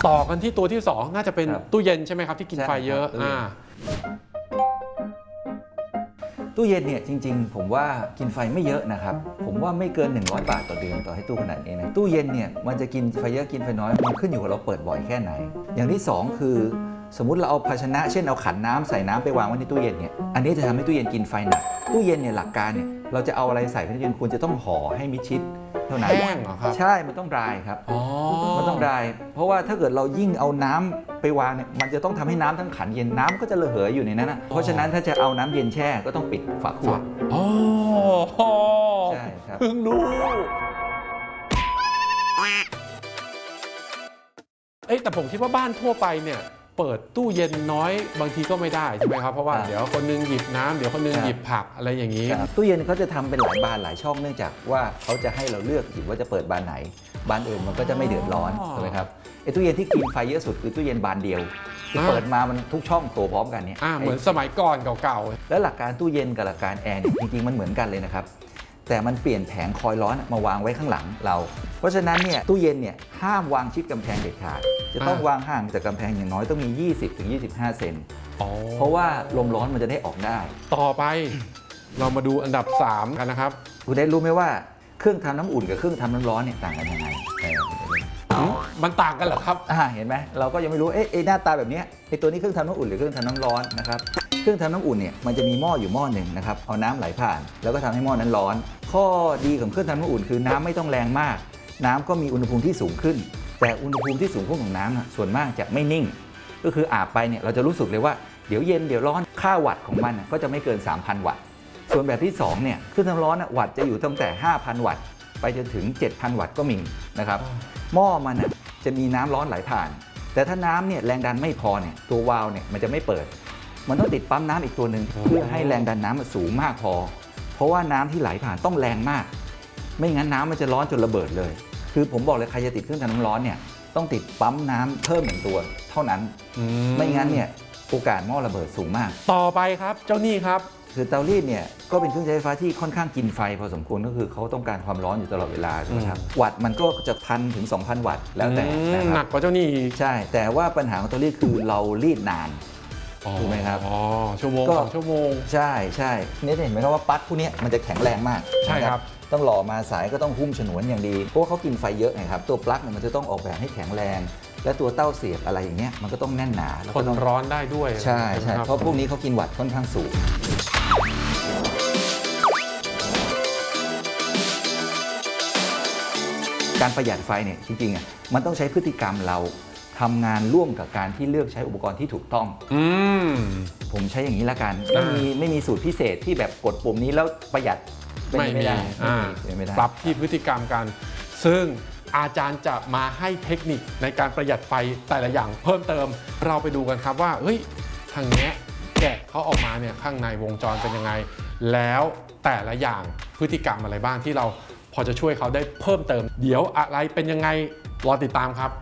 ต่อกันที่ตัวที่2น่าจะเป็นตู้เย็นใช่ไหมครับที่กินไฟเยอะตู้เย็นเนี่ยจริงๆผมว่ากินไฟไม่เยอะนะครับผมว่าไม่เกิน100 บาทต่อเดือนต่อให้ตู้ขนาดนี้นะตู้เย็นเนี่ยมันจะกินไฟเยอะกินไฟน้อยมันขึ้นอยู่กับเราเปิดบ่อยแค่ไหนอย่างที่2คือสมมุติเราเอาภาชนะเช่นเอาขันน้ำใส่น้ำไปวางไว้ในตู้เย็นเนี่ยอันนี้จะทำให้ตู้เย็นกินไฟหนักตู้เย็นเนี่ยหลักการเนี่ยเราจะเอาอะไรใส่ในตู้เย็นควรจะต้องห่อให้มิดชิดเท่านั้นแห้งเหรอครับใช่มันต้องดรายครับมันต้องดรายเพราะว่าถ้าเกิดเรายิ่งเอาน้ำไปวางเนี่ยมันจะต้องทำให้น้ำทั้งขันเย็นน้ำก็จะระเหยอยู่ในนั้นนะเพราะฉะนั้นถ้าจะเอาน้ำเย็นแช่ก็ต้องปิดฝาขวดใช่ครับเพิ่งรู้แต่ผมคิดว่าบ้านทั่วไปเนี่ยเปิดตู้เย็นน้อยบางทีก็ไม่ได้ใช่ไหมครับเพราะว่าเดี๋ยวคนนึงหยิบน้ำเดี๋ยวคนนึงหยิบผักอะไรอย่างนี้ตู้เย็นเขาจะทำเป็นหลายบานหลายช่องเนื่องจากว่าเขาจะให้เราเลือกหยิบว่าจะเปิดบานไหนบานอื่นมันก็จะไม่เดือดร้อนใช่ไหมครับไอ้ตู้เย็นที่กินไฟเยอะสุดคือตู้เย็นบานเดียวเปิดมามันทุกช่องโผล่พร้อมกันเนี่ยเหมือนสมัยก่อนเก่าๆแล้วหลักการตู้เย็นกับหลักการแอร์จริงๆมันเหมือนกันเลยนะครับแต่มันเปลี่ยนแผงคอยร้อนมาวางไว้ข้างหลังเราเพราะฉะนั้นเนี่ยตู้เย็นเนี่ยห้ามวางชิดกำแพงเด็ดขาดจะต้องวางห่างจากกำแพงอย่างน้อยต้องมี 20-25 เซนเพราะว่าลมร้อนมันจะได้ออกได้ต่อไปเรามาดูอันดับ3กันนะครับคุณได้รู้ไหมว่าเครื่องทำน้ำอุ่นกับเครื่องทำน้ำร้อนเนี่ยต่างกันยังไงมันต่างกันเหรอครับเห็นไหมเราก็ยังไม่รู้หน้าตาแบบนี้ตัวนี้เครื่องทำน้ำอุ่นหรือเครื่องทำน้ำร้อนนะครับเครื่องทำน้ำอุ่นเนี่ยมันจะมีหม้ออยู่หม้อหนึ่งนะครับเอาน้ำไหลผ่านแล้วก็ทำให้หม้อนั้นร้อนข้อดีของเครื่องทำน้ำอุ่นคือน้ำไม่ต้องแรงมากน้ำก็มีอุณหภูมิที่สูงขึ้นแต่อุณหภูมิที่สูงขึ้นของน้ำส่วนมากจะไม่นิ่งก็คืออาบไปเนี่ยเราจะรู้สึกเลยว่าเดี๋ยวเย็นเดี๋ยวร้อนค่าวัตต์ของมันก็จะไม่เกิน 3,000 วัตต์ส่วนแบบที่2เนี่ยเครื่องทำร้อนวัตต์จะอยู่ตั้งแต่ 5,000 วัตต์ไปจนถึง 7,000 วัตต์ก็มีนะครับหม้อมันจะมีน้ำร้อนไหลผ่านแต่ถ้าน้ำเนี่ยแรงดันไม่พอเนี่ยตัววาล์วเนี่ยมันจะไม่เปิดมันต้องติดปั๊มน้ำอีกตัวหนึ่งเพื่อให้แรงดันน้ำมันสูงมากพอเพราะว่าน้ำที่ไหลผ่านต้องแรงมากไม่งั้นน้ำมันจะร้อนจนระเบิดเลยคือผมบอกเลยใครจะติดเครื่องทำน้ำร้อนเนี่ยต้องติดปั๊มน้ำเพิ่ม1ตัวเท่านั้นไม่งั้นเนี่ยโอกาสหม้อระเบิดสูงมากต่อไปครับเจ้านี่ครับคือเตารีดเนี่ยก็เป็นเครื่องใช้ไฟฟ้าที่ค่อนข้างกินไฟพอสมควรก็คือเขาต้องการความร้อนอยู่ตลอดเวลาใช่ไหมครับวัตต์มันก็จะ1,000 ถึง 2,000 วัตต์แล้วแต่หนักกว่าเจ้านี่ใช่แต่ว่าปัญหาของเตารีดคือเรารีดนานถูกไหมครับชั่วโมง2 ชั่วโมงใช่นี่เห็นไหมครับว่าปลั๊กพวกนี้มันจะแข็งแรงมากใช่ครับต้องหล่อมาสายก็ต้องหุ้มฉนวนอย่างดีเพราะว่าเขากินไฟเยอะไงครับตัวปลั๊กเนี่ยมันจะต้องออกแบบให้แข็งแรงและตัวเต้าเสียบอะไรอย่างเงี้ยมันก็ต้องแน่นหนาแล้วก็ต้องร้อนได้ด้วยใช่เพราะพวกนี้เขากินวัตต์ค่อนข้างสูงการประหยัดไฟเนี่ยจริงๆมันต้องใช้พฤติกรรมเราทำงานร่วมกับการที่เลือกใช้อุปกรณ์ที่ถูกต้องผมใช้อย่างนี้ละกันไม่มีสูตรพิเศษที่แบบกดปุ่มนี้แล้วประหยัดไม่ได้ปรับที่พฤติกรรมกันซึ่งอาจารย์จะมาให้เทคนิคในการประหยัดไฟแต่ละอย่างเพิ่มเติมเราไปดูกันครับว่าเฮ้ยทางนี้แกะเขาออกมาเนี่ยข้างในวงจรเป็นยังไงแล้วแต่ละอย่างพฤติกรรมอะไรบ้างที่เราพอจะช่วยเขาได้เพิ่มเติมเดี๋ยวอะไรเป็นยังไงรอติดตามครับ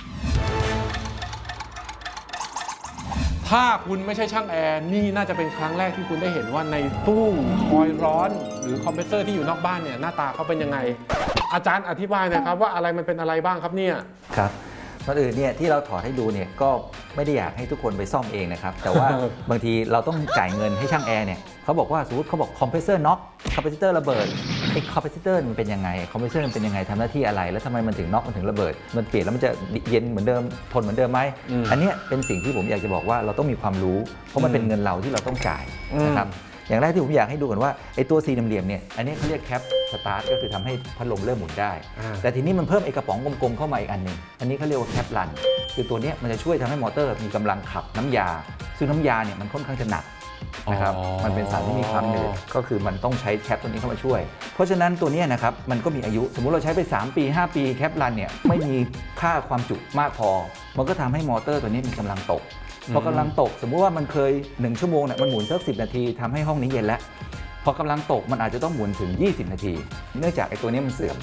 ถ้าคุณไม่ใช่ช่างแอร์นี่น่าจะเป็นครั้งแรกที่คุณได้เห็นว่าในตู้คอยร้อนหรือคอมเพรสเซอร์ที่อยู่นอกบ้านเนี่ยหน้าตาเขาเป็นยังไงอาจารย์อธิบายหน่อยครับว่าอะไรมันเป็นอะไรบ้างครับเนี่ยครับก่อนอื่นเนี่ยที่เราถอดให้ดูเนี่ยก็ไม่ได้อยากให้ทุกคนไปซ่อมเองนะครับแต่ว่าบางทีเราต้องจ่ายเงินให้ช่างแอร์เนี่ยเขาบอกว่าสมมติเขาบอกคอมเพรสเซอร์น็อกคอมเพรสเซอร์ระเบิดไอ้คอมเพรสเซอร์มันเป็นยังไงคอมเพรสเซอร์มันเป็นยังไงทำหน้าที่อะไรแล้วทำไมมันถึงน็อกมันถึงระเบิดมันเปลี่ยนแล้วมันจะเย็นเหมือนเดิมทนเหมือนเดิมไหมอันนี้เป็นสิ่งที่ผมอยากจะบอกว่าเราต้องมีความรู้เพราะมันเป็นเงินเราที่เราต้องจ่ายนะครับอย่างแรกที่ผมอยากให้ดูก่อนว่าไอ้ตัวสี่เหลี่ยมเนี่ยอันนี้เขาเรียกแคปสตาร์ทก็คือทำให้พัดลมเริ่มหมุนได้แต่ทีนี้มันเพิ่มไอ้กระป๋องกลมๆเข้ามาอีกอันหนึ่งอันนี้เขาเรียกว่าแคปรันคือตัวนี้มันจะช่วยทำให้มอเตอร์มีกำลังขับน้ำยาซึ่งน้ำยาเนี่ยมันค่อนข้างจะหนักนะครับมันเป็นสารที่มีความหนืดก็คือมันต้องใช้แคปตัวนี้เข้ามาช่วยเพราะฉะนั้นตัวนี้นะครับมันก็มีอายุสมมุติเราใช้ไป3 ปี 5 ปีแคปรันเนี่ยไม่มีค่าความจุมากพอมันก็ทำให้มอเตอร์ตัวนี้มีกำลังตกพอกำลังตกสมมุติว่ามันเคย1 ชั่วโมงเนี่ยมันหมุนสัก10 นาทีทำให้ห้องนี้เย็นแล้วพอกำลังตกมันอาจจะต้องหมุนถึง20 นาทีเนื่องจากไอ้ตัวนี้มันเสื่อม